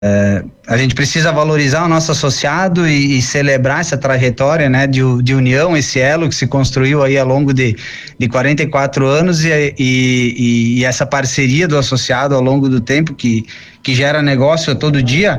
A gente precisa valorizar o nosso associado e celebrar essa trajetória, né, de união, esse elo que se construiu aí ao longo de 44 anos e essa parceria do associado ao longo do tempo que gera negócio todo dia,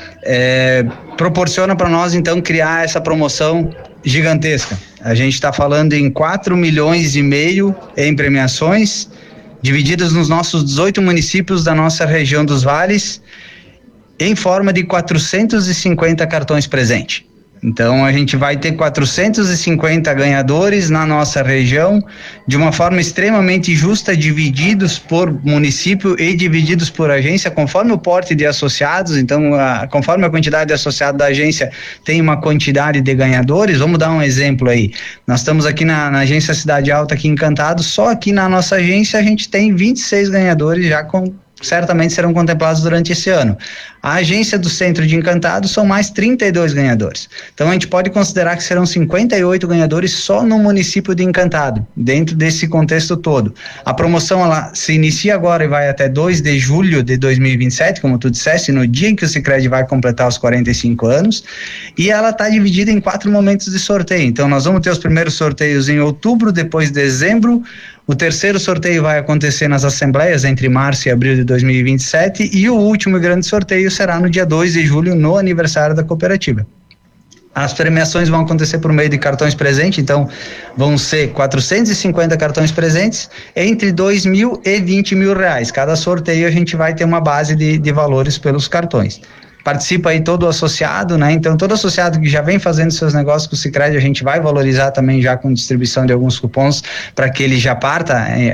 proporciona para nós então criar essa promoção gigantesca. A gente está falando em 4,5 milhões em premiações, divididas nos nossos 18 municípios da nossa região dos vales, em forma de 450 cartões presente. Então a gente vai ter 450 ganhadores na nossa região, de uma forma extremamente justa, divididos por município e divididos por agência, conforme o porte de associados. Então, conforme a quantidade de associados da agência, tem uma quantidade de ganhadores. Vamos dar um exemplo aí. Nós estamos aqui na agência Cidade Alta, aqui em Encantado. Só aqui na nossa agência a gente tem 26 ganhadores já certamente serão contemplados durante esse ano. A agência do Centro de Encantado são mais 32 ganhadores. Então a gente pode considerar que serão 58 ganhadores só no município de Encantado, dentro desse contexto todo. A promoção ela se inicia agora e vai até 2 de julho de 2027, como tu disseste, no dia em que o Sicredi vai completar os 45 anos, e ela está dividida em 4 momentos de sorteio. Então nós vamos ter os primeiros sorteios em outubro, depois dezembro. O terceiro sorteio vai acontecer nas assembleias entre março e abril de 2027 e o último grande sorteio será no dia 2 de julho, no aniversário da cooperativa. As premiações vão acontecer por meio de cartões presentes, então vão ser 450 cartões presentes entre 2.000 e 20.000 reais. Cada sorteio a gente vai ter uma base de valores pelos cartões. Participa aí todo o associado, né? Então todo associado que já vem fazendo seus negócios com o Sicredi, a gente vai valorizar também já com distribuição de alguns cupons para que ele já parta,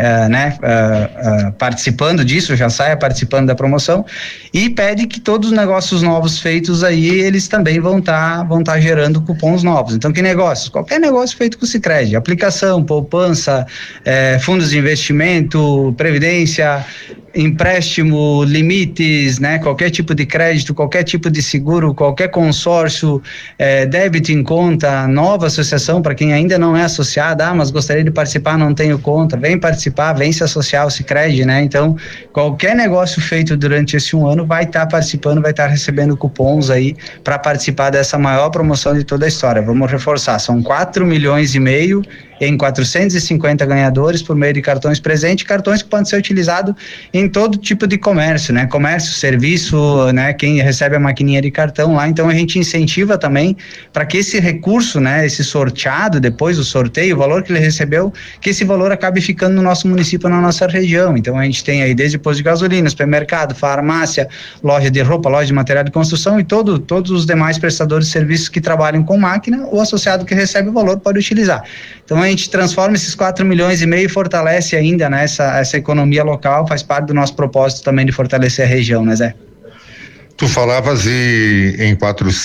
participando disso, já saia participando da promoção, e pede que todos os negócios novos feitos aí, eles também vão tá gerando cupons novos. Então que negócios? Qualquer negócio feito com o Sicredi, aplicação, poupança, fundos de investimento, previdência, empréstimo, limites, né? Qualquer tipo de crédito, qualquer tipo de seguro, qualquer consórcio, débito em conta, nova associação para quem ainda não é associado, mas gostaria de participar, não tenho conta, vem participar, vem se associar ao Sicredi, né? Então, qualquer negócio feito durante esse um ano vai estar participando, vai estar recebendo cupons aí para participar dessa maior promoção de toda a história. Vamos reforçar, são 4,5 milhões em 450 ganhadores por meio de cartões presentes, cartões que podem ser utilizados em todo tipo de comércio, né? Comércio, serviço, né? Quem recebe a maquininha de cartão lá, então a gente incentiva também para que esse recurso, né? Esse sorteado, depois do sorteio, o valor que ele recebeu, que esse valor acabe ficando no nosso município, na nossa região. Então a gente tem aí desde posto de gasolina, supermercado, farmácia, loja de roupa, loja de material de construção e todos os demais prestadores de serviços que trabalham com máquina, o associado que recebe o valor pode utilizar. Então a gente transforma esses 4,5 milhões e fortalece ainda, né, essa economia local, faz parte do nosso propósito também de fortalecer a região, né, Zé? Tu falavas em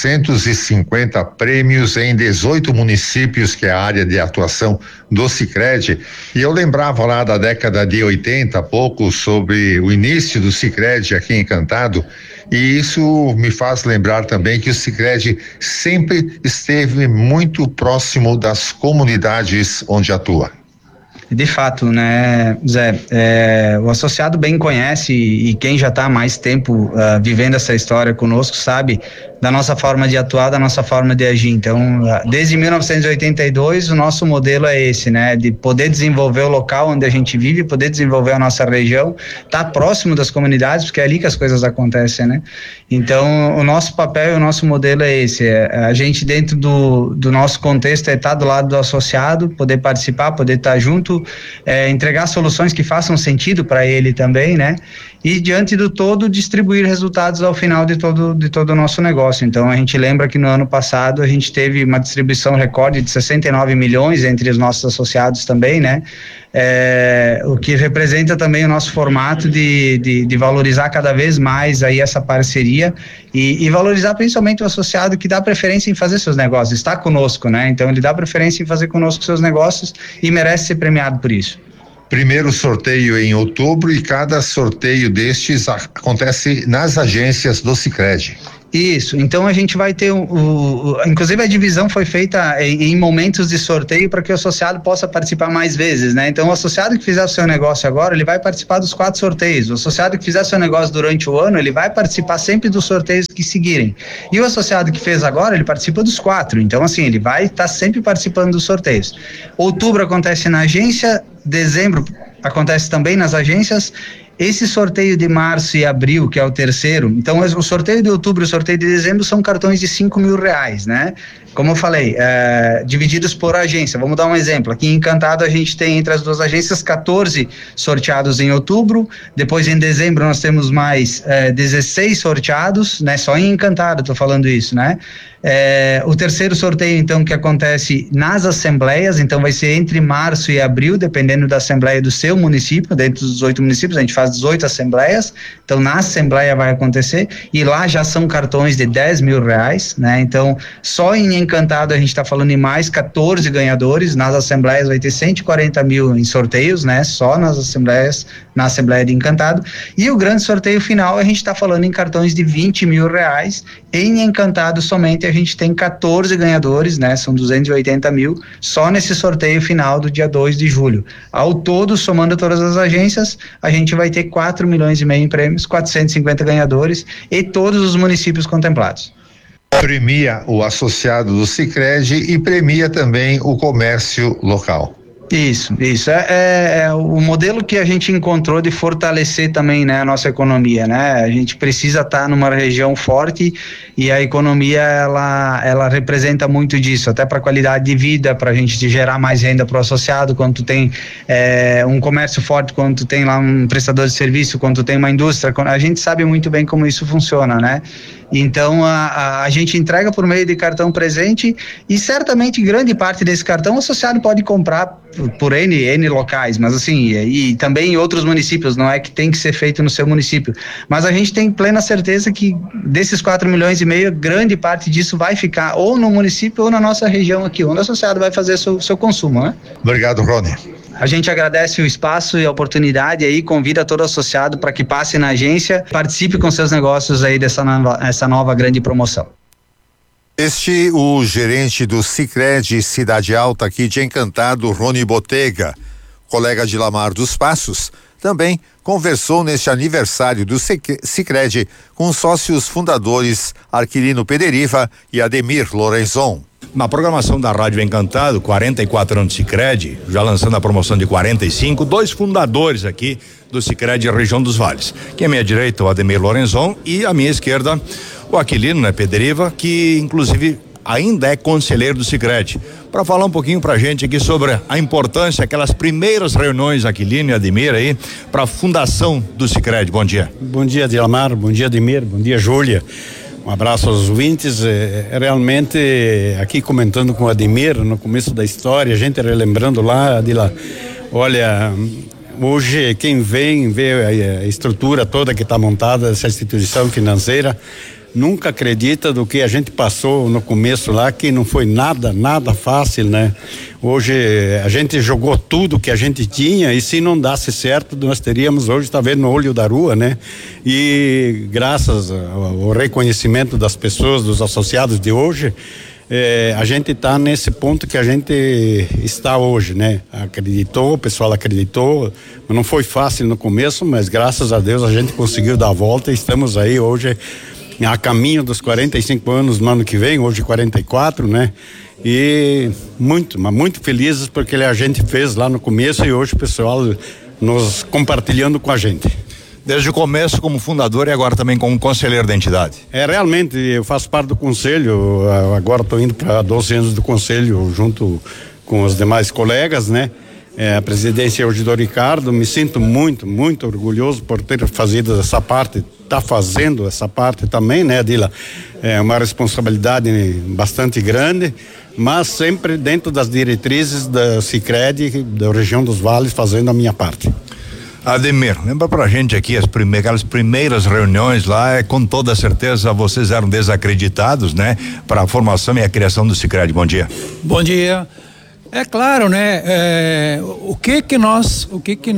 450 prêmios em 18 municípios, que é a área de atuação do Sicredi, e eu lembrava lá da década de 80, pouco sobre o início do Sicredi aqui em Encantado, e isso me faz lembrar também que o Sicredi sempre esteve muito próximo das comunidades onde atua. De fato, né, Zé, o associado bem conhece e quem já está há mais tempo vivendo essa história conosco sabe da nossa forma de atuar, da nossa forma de agir. Então, desde 1982, o nosso modelo é esse, né, de poder desenvolver o local onde a gente vive, poder desenvolver a nossa região, tá próximo das comunidades, porque é ali que as coisas acontecem, né? Então, o nosso papel e o nosso modelo é esse, a gente dentro do nosso contexto estar do lado do associado, poder participar, poder estar junto, entregar soluções que façam sentido para ele também, né? E diante do todo distribuir resultados ao final de todo o nosso negócio. Então a gente lembra que no ano passado a gente teve uma distribuição recorde de 69 milhões entre os nossos associados também, né? O que representa também o nosso formato de valorizar cada vez mais aí essa parceria e valorizar principalmente o associado que dá preferência em fazer seus negócios, está conosco, né? Então ele dá preferência em fazer conosco seus negócios e merece ser premiado por isso. Primeiro sorteio em outubro e cada sorteio destes acontece nas agências do Sicredi. Isso, então a gente vai ter inclusive a divisão foi feita em momentos de sorteio para que o associado possa participar mais vezes, né? Então o associado que fizer o seu negócio agora, ele vai participar dos 4 sorteios. O associado que fizer seu negócio durante o ano, ele vai participar sempre dos sorteios que seguirem. E o associado que fez agora, ele participa dos 4. Então assim, ele vai estar sempre participando dos sorteios. Outubro acontece na agência, dezembro acontece também nas agências. Esse sorteio de março e abril, que é o terceiro, então o sorteio de outubro e o sorteio de dezembro são cartões de R$5.000, né? Como eu falei, divididos por agência. Vamos dar um exemplo. Aqui em Encantado a gente tem entre as 2 agências 14 sorteados em outubro, depois em dezembro nós temos mais 16 sorteados, né? Só em Encantado estou falando isso, né? O terceiro sorteio, então, que acontece nas assembleias, então vai ser entre março e abril, dependendo da assembleia do seu município, dentro dos 18 municípios, a gente faz 18 assembleias, então na assembleia vai acontecer, e lá já são cartões de R$10.000, né? Então, só em Encantado a gente está falando em mais 14 ganhadores, nas assembleias vai ter 140 mil em sorteios, né? Só nas assembleias, na Assembleia de Encantado, e o grande sorteio final a gente está falando em cartões de R$20.000, em Encantado somente a gente tem 14 ganhadores, né? São 280 mil, só nesse sorteio final do dia 2 de julho. Ao todo, somando todas as agências, a gente vai ter 4,5 milhões em prêmios, 450 ganhadores e todos os municípios contemplados. Premia o associado do Sicredi e premia também o comércio local. Isso, é o modelo que a gente encontrou de fortalecer também, né, a nossa economia, né? A gente precisa estar numa região forte e a economia ela representa muito disso, até para a qualidade de vida, para a gente gerar mais renda para o associado. Quando tu tem um comércio forte, quando tu tem lá um prestador de serviço, quando tu tem uma indústria, a gente sabe muito bem como isso funciona, né? Então a gente entrega por meio de cartão presente e certamente grande parte desse cartão o associado pode comprar por N locais, mas assim, e também em outros municípios, não é que tem que ser feito no seu município, mas a gente tem plena certeza que desses 4,5 milhões, grande parte disso vai ficar ou no município ou na nossa região aqui, onde o associado vai fazer seu consumo, né? Obrigado, Rony. A gente agradece o espaço e a oportunidade aí, convida todo associado para que passe na agência, participe com seus negócios aí essa nova grande promoção. O gerente do Sicredi Cidade Alta aqui de Encantado, Rony Botega, colega de Lamar dos Passos, também conversou neste aniversário do Sicredi com os sócios fundadores Arquilino Pederiva e Ademir Lorenzon. Na programação da Rádio Encantado, 44 anos de Sicredi, já lançando a promoção de 45, 2 fundadores aqui do Sicredi Região dos Vales. Que à minha direita o Ademir Lorenzon e à minha esquerda o Aquilino, né, Pederiva, que inclusive ainda é conselheiro do Sicredi, para falar um pouquinho pra gente aqui sobre a importância, aquelas primeiras reuniões, Aquilino e Ademir aí, para a fundação do Sicredi. Bom dia. Bom dia, Dilamar, bom dia, Ademir, bom dia, Júlia. Um abraço aos ouvintes. Realmente, aqui comentando com o Ademir, no começo da história, a gente relembrando lá, olha, hoje quem vê a estrutura toda que está montada dessa instituição financeira, nunca acredita do que a gente passou no começo lá, que não foi nada fácil, né? Hoje a gente jogou tudo que a gente tinha e se não desse certo, nós teríamos hoje, tá vendo, no olho da rua, né? E graças ao reconhecimento das pessoas, dos associados de hoje, a gente está nesse ponto que a gente está hoje, né? Acreditou, o pessoal acreditou, não foi fácil no começo, mas graças a Deus a gente conseguiu dar a volta e estamos aí hoje a caminho dos 45 anos no ano que vem, hoje 44, né? E muito felizes porque a gente fez lá no começo e hoje o pessoal nos compartilhando com a gente. Desde o começo como fundador e agora também como conselheiro da entidade. Realmente, eu faço parte do conselho, agora estou indo para 12 anos do conselho junto com os demais colegas, né? A presidência é hoje do Ricardo, me sinto muito orgulhoso por ter fazido essa parte, tá fazendo essa parte também, né, Adila? É uma responsabilidade bastante grande, mas sempre dentro das diretrizes da Sicredi, da região dos Vales, fazendo a minha parte. Ademir, lembra pra gente aqui aquelas primeiras reuniões lá, com toda certeza vocês eram desacreditados, né? Para a formação e a criação do Sicredi. Bom dia. Bom dia. É claro, né? O que nós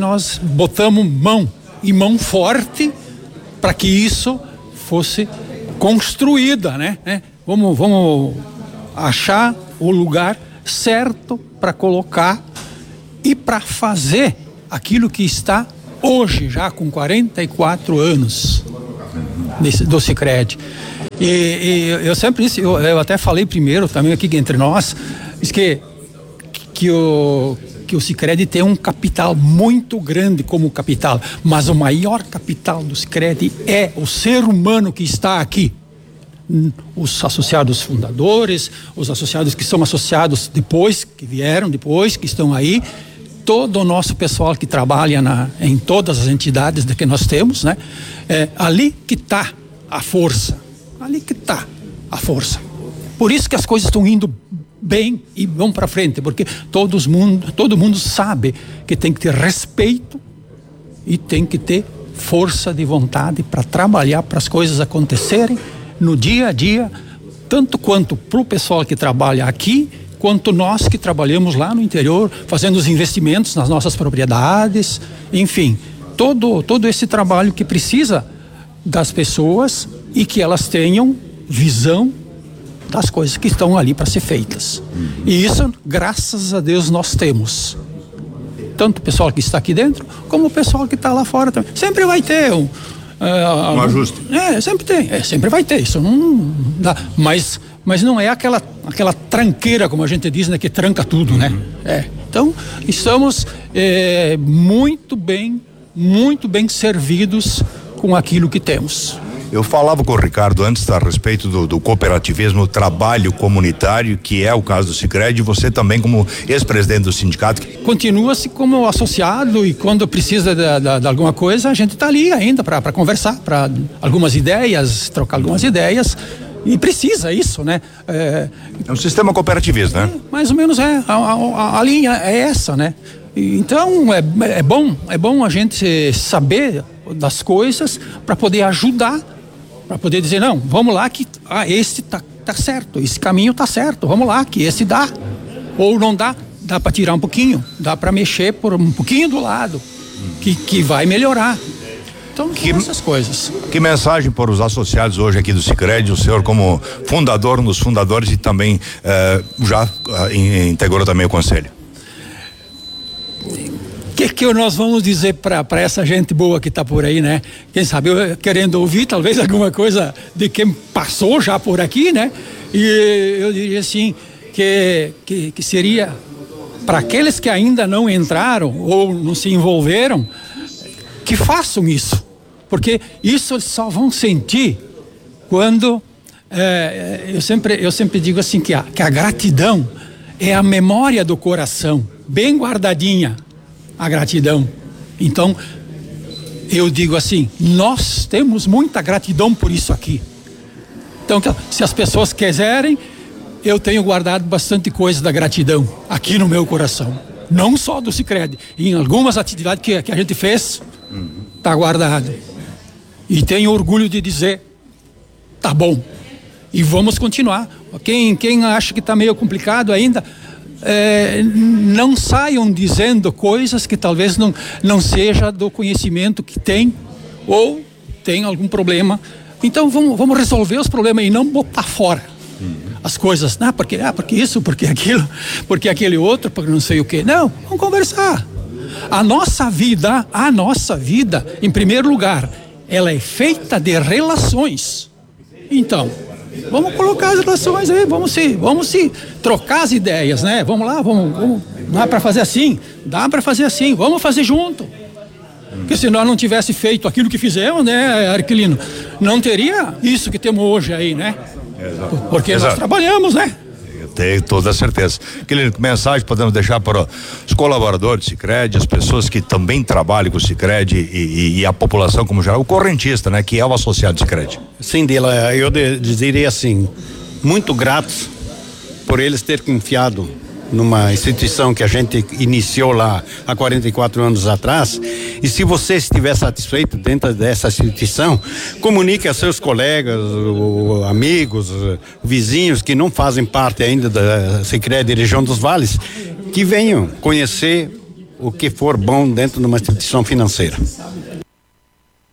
botamos mão forte para que isso fosse construída, né? Vamos achar o lugar certo para colocar e para fazer aquilo que está hoje, já com 44 anos do Sicredi. E eu sempre disse, eu até falei primeiro também aqui entre nós, disse que o Sicredi tem um capital muito grande como capital, mas o maior capital do Sicredi é o ser humano que está aqui. Os associados fundadores, os associados que são associados depois, que vieram depois, que estão aí, todo o nosso pessoal que trabalha em todas as entidades que nós temos, né? Ali que está a força, ali que está a força. Por isso que as coisas estão indo bem e vão para frente, porque todo mundo sabe que tem que ter respeito e tem que ter força de vontade para trabalhar, para as coisas acontecerem no dia a dia, tanto quanto para o pessoal que trabalha aqui, quanto nós que trabalhamos lá no interior, fazendo os investimentos nas nossas propriedades, enfim, todo esse trabalho que precisa das pessoas e que elas tenham visão das coisas que estão ali para ser feitas. E isso, graças a Deus, nós temos. Tanto o pessoal que está aqui dentro, como o pessoal que está lá fora também. Sempre vai ter um ajuste. Sempre tem, sempre vai ter, isso não dá, mas não é aquela tranqueira, como a gente diz, né, que tranca tudo, né? Então, estamos muito bem servidos com aquilo que temos. Eu falava com o Ricardo antes a respeito do cooperativismo, trabalho comunitário, que é o caso do Sicredi, você também como ex-presidente do sindicato. Continua-se como associado e quando precisa de alguma coisa, a gente está ali ainda para conversar, para algumas ideias, trocar algumas ideias. E precisa isso, né? É um sistema cooperativista, né? Mais ou menos a linha é essa, né? Então é bom a gente saber das coisas para poder ajudar, para poder dizer, não, vamos lá que esse tá certo, esse caminho tá certo, vamos lá que esse dá, ou não dá para tirar um pouquinho, dá para mexer por um pouquinho do lado que vai melhorar. Então, essas coisas. Que mensagem para os associados hoje aqui do Sicredi, o senhor como fundador, um dos fundadores e também já integrou também o conselho? O que nós vamos dizer para essa gente boa que está por aí, né? Quem sabe querendo ouvir talvez alguma coisa de quem passou já por aqui, né? E eu diria assim que seria para aqueles que ainda não entraram ou não se envolveram, que façam isso, porque isso eles só vão sentir quando eu sempre digo assim que a gratidão é a memória do coração, bem guardadinha. A gratidão. Então, eu digo assim, nós temos muita gratidão por isso aqui. Então, se as pessoas quiserem, eu tenho guardado bastante coisa da gratidão aqui no meu coração. Não só do Sicredi, em algumas atividades que a gente fez, está guardado. E tenho orgulho de dizer, tá bom. E vamos continuar. Quem acha que está meio complicado ainda, não saiam dizendo coisas que talvez não seja do conhecimento que tem ou tem algum problema. Então vamos resolver os problemas e não botar fora as coisas, porque isso, porque aquilo, porque aquele outro, porque não sei o que. Não, vamos conversar. A nossa vida, em primeiro lugar, ela é feita de relações. Então, vamos colocar as relações aí, vamos se trocar as ideias, né? Vamos lá, vamos, dá para fazer assim, vamos fazer junto. Porque se nós não tivesse feito aquilo que fizemos, né, Arquilino, não teria isso que temos hoje aí, né? Exato. Porque nós trabalhamos, né? Tenho toda a certeza. Aquele mensagem podemos deixar para os colaboradores do Sicredi, as pessoas que também trabalham com o Sicredi e a população como geral, o correntista, né, que é o associado do Sicredi. Sim, Dila, eu diria assim, muito gratos por eles terem confiado numa instituição que a gente iniciou lá há 44 anos atrás. E se você estiver satisfeito dentro dessa instituição, comunique a seus colegas, amigos, vizinhos que não fazem parte ainda da Sicredi Região dos Vales, que venham conhecer o que for bom dentro de uma instituição financeira.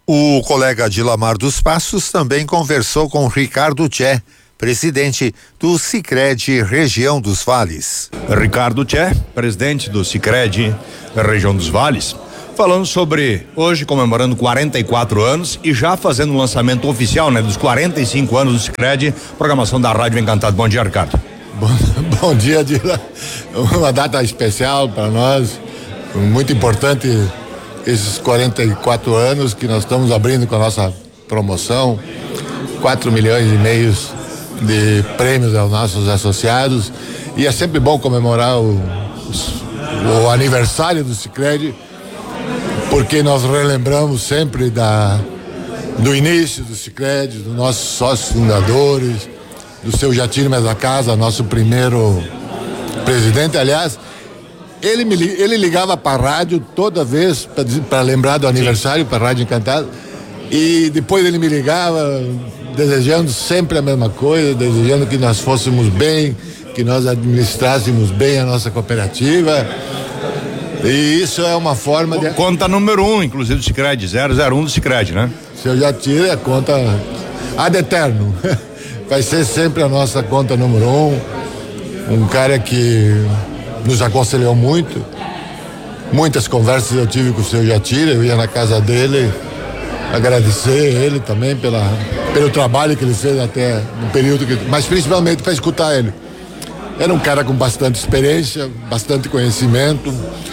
O colega Dilamar dos Passos também conversou com Ricardo Tché, presidente do Sicredi Região dos Vales. Ricardo Tché, presidente do Sicredi Região dos Vales, falando sobre hoje comemorando 44 anos e já fazendo o lançamento oficial, né, dos 45 anos do Sicredi, programação da Rádio Encantado. Bom dia, Ricardo. Bom dia, Dila. Uma data especial para nós, muito importante, esses 44 anos que nós estamos abrindo com a nossa promoção, 4 milhões e meio de prêmios aos nossos associados, e é sempre bom comemorar o aniversário do Sicredi, porque nós relembramos sempre do início do Sicredi, dos nossos sócios fundadores, do seu Jatir Mesa Casa, nosso primeiro presidente. Aliás, ele ligava para a rádio toda vez para lembrar do aniversário, para a Rádio Encantado, e depois ele me ligava desejando sempre a mesma coisa, desejando que nós fôssemos bem, que nós administrássemos bem a nossa cooperativa. E isso é uma forma de... Conta número 1, inclusive do Sicredi, 001 do Sicredi, né? Seu Jatir é a conta ad eterno. Vai ser sempre a nossa conta número 1. Um cara que nos aconselhou muito. Muitas conversas eu tive com o seu Jatir, eu ia na casa dele agradecer ele também pelo trabalho que ele fez até no período mas principalmente para escutar ele. Era um cara com bastante experiência, bastante conhecimento,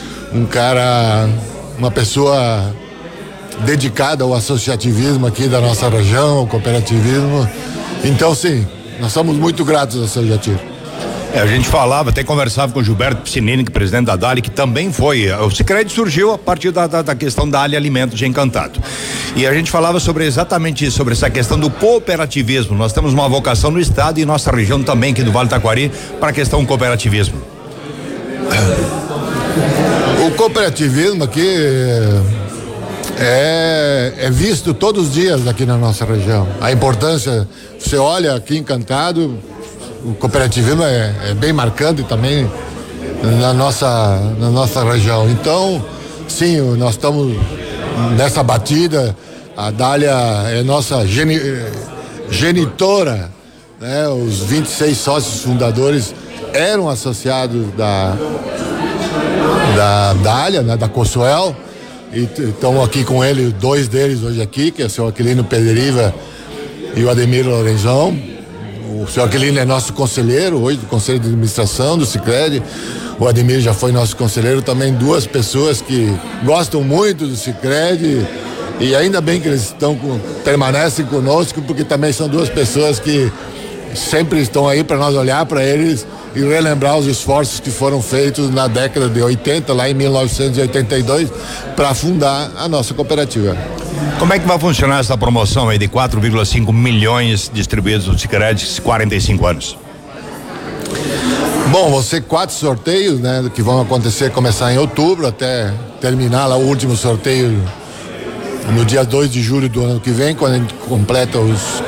uma pessoa dedicada ao associativismo aqui da nossa região, ao cooperativismo. Então, sim, nós somos muito gratos ao seu Jatir. A gente falava, até conversava com o Gilberto Piscinini, que é presidente da Dali, que também foi. O Sicredi surgiu a partir da questão da Dali Alimentos de Encantado. E a gente falava sobre exatamente isso, sobre essa questão do cooperativismo. Nós temos uma vocação no estado e nossa região também, aqui do Vale do Taquari, para a questão do cooperativismo. O cooperativismo aqui é visto todos os dias aqui na nossa região. A importância, você olha aqui Encantado, o cooperativismo é bem marcante também na nossa região. Então, sim, nós estamos nessa batida. A Dália é nossa genitora, né? Os 26 sócios fundadores eram associados da Dália, né? Da Cosuel, e estão aqui com ele, 2 deles hoje aqui, que é o seu Aquilino Pederiva e o Ademir Lorenzão. O senhor Aquilino é nosso conselheiro hoje do Conselho de Administração do Sicredi. O Ademir já foi nosso conselheiro também. 2 pessoas que gostam muito do Sicredi, e ainda bem que eles permanecem conosco, porque também são 2 pessoas que sempre estão aí para nós olhar para eles e relembrar os esforços que foram feitos na década de 80, lá em 1982, para fundar a nossa cooperativa. Como é que vai funcionar essa promoção aí de 4,5 milhões distribuídos do Sicredi, 45 anos? Bom, vão ser 4 sorteios, né, que vão começar em outubro até terminar lá o último sorteio no dia 2 de julho do ano que vem, quando a gente completa os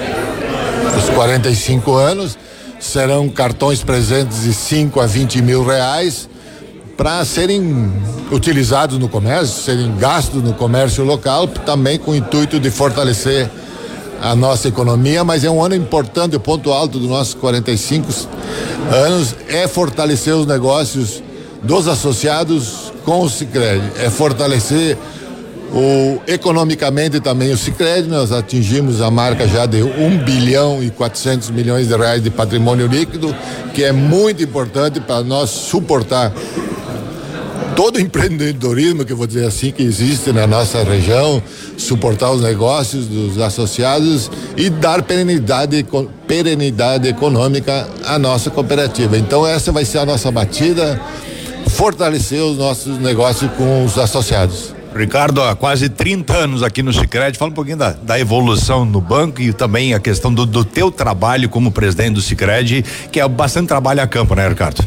45 anos. Serão cartões presentes de 5 a 20 mil reais para serem utilizados no comércio, serem gastos no comércio local, também com o intuito de fortalecer a nossa economia. Mas é um ano importante, o ponto alto dos nossos 45 anos é fortalecer os negócios dos associados com o Sicredi, é fortalecer economicamente também o Sicredi. Nós atingimos a marca já de 1 bilhão e 400 milhões de reais de patrimônio líquido, que é muito importante para nós suportar todo o empreendedorismo, que eu vou dizer assim, que existe na nossa região, suportar os negócios dos associados e dar perenidade econômica à nossa cooperativa. Então essa vai ser a nossa batida, fortalecer os nossos negócios com os associados. Ricardo, há quase 30 anos aqui no Sicredi, fala um pouquinho da evolução no banco e também a questão do teu trabalho como presidente do Sicredi, que é bastante trabalho a campo, né, Ricardo?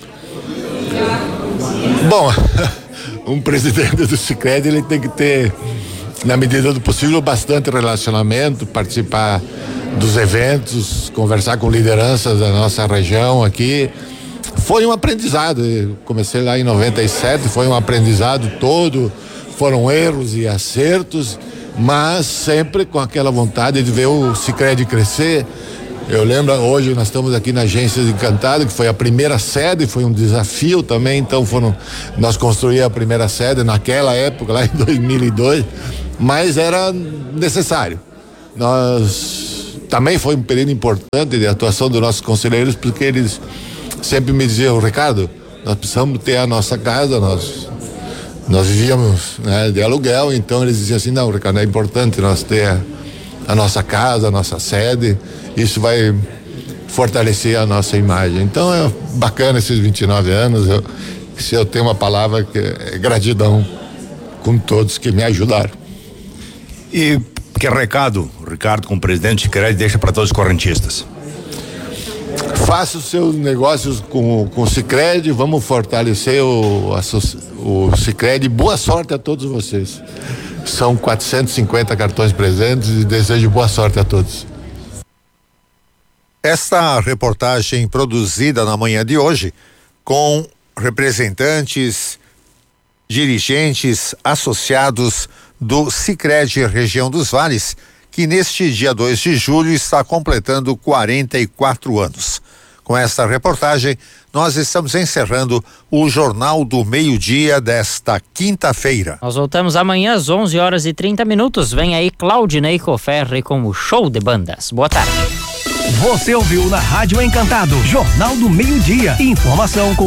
Bom, um presidente do Sicredi, ele tem que ter, na medida do possível, bastante relacionamento, participar dos eventos, conversar com lideranças da nossa região aqui. Foi um aprendizado, eu comecei lá em 97, foi um aprendizado todo. Foram erros e acertos, mas sempre com aquela vontade de ver o Sicredi crescer. Eu lembro, hoje nós estamos aqui na Agência de Encantado, que foi a primeira sede, foi um desafio também, então nós construímos a primeira sede naquela época, lá em 2002, mas era necessário. Também foi um período importante de atuação dos nossos conselheiros, porque eles sempre me diziam: Ricardo, nós precisamos ter a nossa casa, nós vivíamos, né, de aluguel, então eles diziam assim: não, Ricardo, é importante nós ter a nossa casa, a nossa sede, isso vai fortalecer a nossa imagem. Então é bacana esses 29 anos, se eu tenho uma palavra que é gratidão com todos que me ajudaram. E que recado, Ricardo, como presidente do Sicredi, deixa para todos os correntistas? Faça os seus negócios com o Sicredi, vamos fortalecer o Sicredi. Boa sorte a todos vocês. São 450 cartões presentes e desejo boa sorte a todos. Esta reportagem produzida na manhã de hoje com representantes, dirigentes, associados do Sicredi Região dos Vales, que neste dia 2 de julho está completando 44 anos. Com esta reportagem, nós estamos encerrando o Jornal do Meio-Dia desta quinta-feira. Nós voltamos amanhã às 11h30. Vem aí Claudinei Coferri com o Show de Bandas. Boa tarde. Você ouviu na Rádio Encantado, Jornal do Meio-Dia. Informação com